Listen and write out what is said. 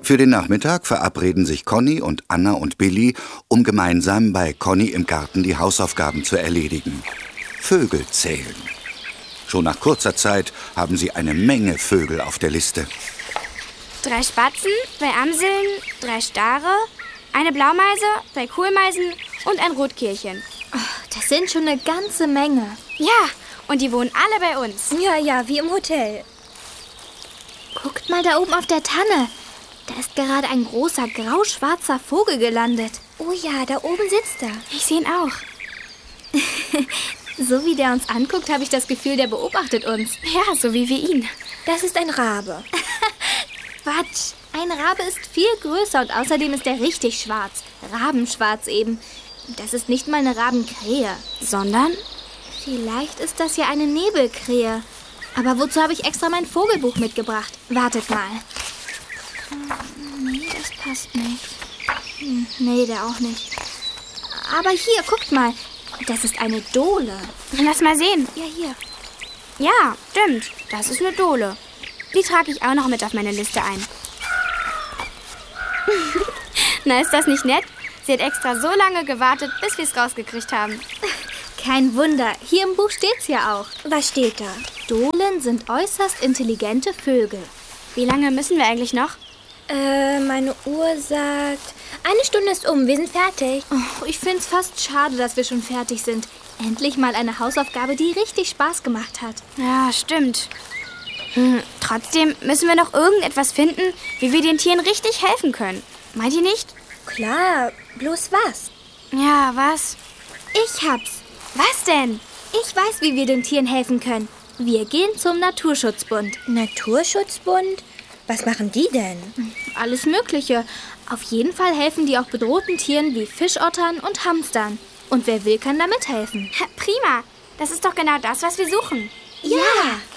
Für den Nachmittag verabreden sich Conny und Anna und Billy, um gemeinsam bei Conny im Garten die Hausaufgaben zu erledigen. Vögel zählen. Schon nach kurzer Zeit haben sie eine Menge Vögel auf der Liste. 3 Spatzen, 2 Amseln, 3 Stare, eine Blaumeise, 2 Kohlmeisen und ein Rotkehlchen. Oh, das sind schon eine ganze Menge. Ja, und die wohnen alle bei uns. Ja, wie im Hotel. Guckt mal da oben auf der Tanne. Da ist gerade ein großer grau-schwarzer Vogel gelandet. Oh ja, da oben sitzt er. Ich sehe ihn auch. So wie der uns anguckt, habe ich das Gefühl, der beobachtet uns. Ja, so wie wir ihn. Das ist ein Rabe. Quatsch, ein Rabe ist viel größer und außerdem ist er richtig schwarz. Rabenschwarz eben. Das ist nicht mal eine Rabenkrähe. Sondern? Vielleicht ist das ja eine Nebelkrähe. Aber wozu habe ich extra mein Vogelbuch mitgebracht? Wartet mal. Nee, das passt nicht. Nee, der auch nicht. Aber hier, guckt mal. Das ist eine Dole. Lass mal sehen. Ja, hier. Ja, stimmt. Das ist eine Dole. Die trage ich auch noch mit auf meine Liste ein. Na, ist das nicht nett? Sie hat extra so lange gewartet, bis wir es rausgekriegt haben. Kein Wunder. Hier im Buch steht's ja auch. Was steht da? Dolen sind äußerst intelligente Vögel. Wie lange müssen wir eigentlich noch? Meine Uhr sagt, 1 Stunde ist um, wir sind fertig. Oh, ich find's fast schade, dass wir schon fertig sind. Endlich mal eine Hausaufgabe, die richtig Spaß gemacht hat. Ja, stimmt. Trotzdem müssen wir noch irgendetwas finden, wie wir den Tieren richtig helfen können. Meint ihr nicht? Klar, bloß was? Ja, was? Ich hab's. Was denn? Ich weiß, wie wir den Tieren helfen können. Wir gehen zum Naturschutzbund. Naturschutzbund? Was machen die denn? Alles Mögliche. Auf jeden Fall helfen die auch bedrohten Tieren wie Fischottern und Hamstern. Und wer will, kann da mithelfen. Prima. Das ist doch genau das, was wir suchen. Ja!